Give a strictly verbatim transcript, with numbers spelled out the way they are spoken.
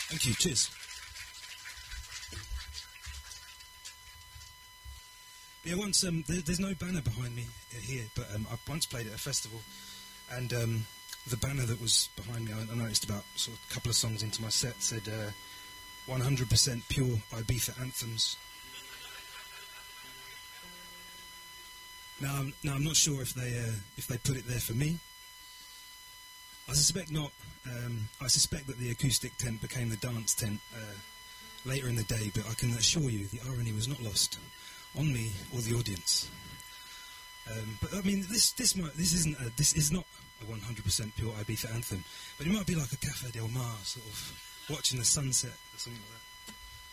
Thank you. Cheers. Yeah, once um, there, there's no banner behind me here, but um, I once played at a festival, and um, the banner that was behind me, I, I noticed about sort of a couple of songs into my set said uh, one hundred percent pure Ibiza anthems. Now, I'm, now I'm not sure if they uh, if they put it there for me. I suspect not. Um, I suspect that the acoustic tent became the dance tent uh, later in the day, but I can assure you the irony was not lost on me or the audience. Um, but I mean, this this might this isn't a, this is not a one hundred percent pure Ibiza anthem, but it might be like a Café Del Mar sort of watching the sunset or something like that.